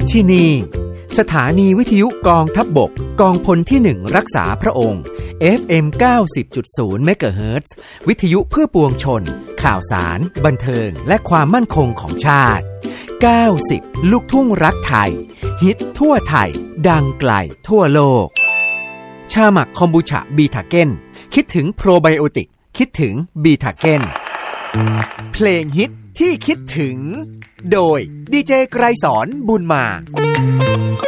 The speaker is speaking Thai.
ที่นี่สถานีวิทยุกองทัพบกกองพลที่1รักษาพระองค์ FM 90.0 เมกะเฮิรตซ์วิทยุเพื่อปวงชนข่าวสารบันเทิงและความมั่นคงของชาติ90ลูกทุ่งรักไทยฮิตทั่วไทยดังไกลทั่วโลกชาหมักคอมบูชาบีทาเก้นคิดถึงโปรไบโอติกคิดถึงบีทาเก้นเพลงฮิตที่คิดถึงโดยดีเจไกรสอนบุญมา